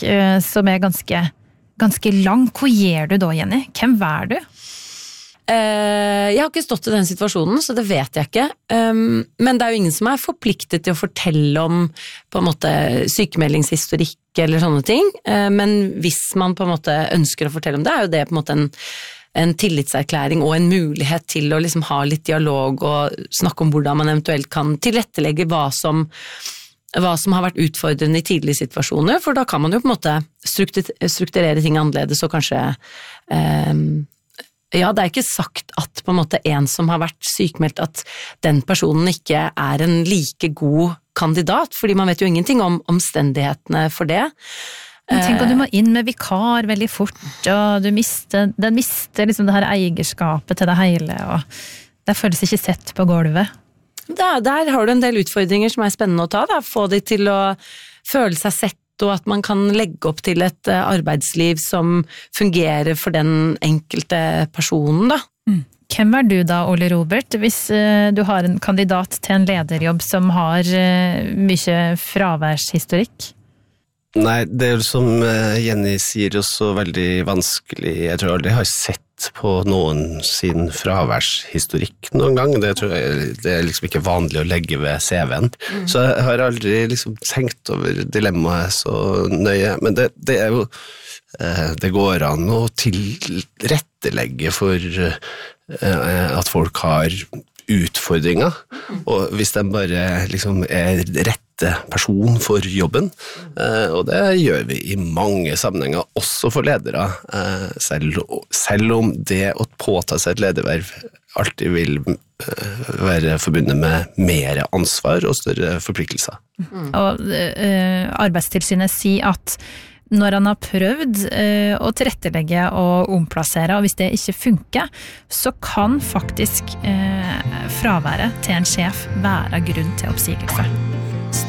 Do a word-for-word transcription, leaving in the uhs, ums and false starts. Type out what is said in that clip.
eh, som er ganske, ganske lang. Hva gjør du da, Jenny? Hvem er du? Uh, jeg har ikke stått i den situasjonen, så det vet jeg ikke. Um, men det er jo ingen som er forpliktet til å fortelle om på en måte sykemeldingshistorikk eller sånne ting. Uh, men hvis man på en måte ønsker å fortelle om det, er jo det på en måte en en tillitserklæring og en mulighet til å liksom ha litt dialog og snakke om hvordan man eventuelt kan tilrettelegge hva som, hva som har vært utfordrende i tidlige situasjoner, for da kan man jo på en måte strukturere ting annerledes og kanskje eh, ja, det er ikke sagt at på en måte en som har vært sykmeldt at den personen ikke er en like god kandidat, fordi man vet jo ingenting om omstendighetene for det. Men tenk at du må inn med vikar veldig fort, og du mister, den mister liksom det her eierskapet til det hele, og det føles ikke sett på gulvet. Der, der har du en del utfordringer som er spennende å ta, da. Få de til å føle seg sett, og at man kan legge opp til et arbeidsliv som fungerer for den enkelte personen, da. Mm. Hvem er du da, Ole Robert, hvis du har en kandidat til en lederjobb som har mye fraværshistorikk? Nei, det er jo som Jenny sier også veldig vanskelig. Jeg tror aldri jeg har sett på noen sin fraværshistorikk noen gang. Det, tror jeg, det er liksom ikke vanlig å legge ved C V-en. Mm. Så jeg har aldri liksom tenkt over dilemmaet så nøye. Men det, det er jo, det går an å tilrettelegge for at folk har utfordringer, og hvis de bare liksom er rette person for jobben, og det gjør vi i mange sammenhenger, også for ledere, selv, selv om det å påta seg et lederverv alltid vil være forbundet med mer ansvar og større forpliktelser. Mm. Og uh, Arbeidstilsynet sier at når han har prøvd eh, å tilrettelegge og omplassere, og hvis det ikke funker, så kan faktisk eh, fraværet til en sjef være grunn til oppsigelse.